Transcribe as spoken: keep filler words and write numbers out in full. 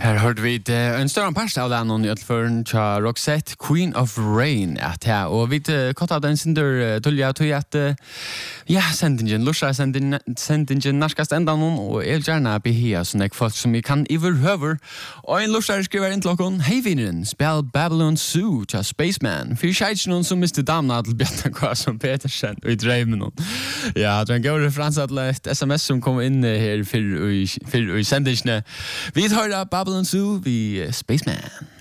Her hørte vi uh, en større parst av den i Øtterføren til Roxette, Queen of Rain, at her, og vi uh, kottet den sinder uh, tullja tog at uh, ja, sendingen, lusja sendingen, sendingen narskast enda noen, og jeg vil gjerne behia sånne folk som vi kan iverhøver, og en lusja skriver inn til okken, hei vinneren, spil Babylon Zoo til Spaceman, for jeg ikke noen som mister damene til Bjørn Kvar som Petersen, og jeg drev med noen. Ja, det var en god referanse til et sms som kom inn her for i sendingene. Vi tar da Babylon Zoo, vi Spaceman.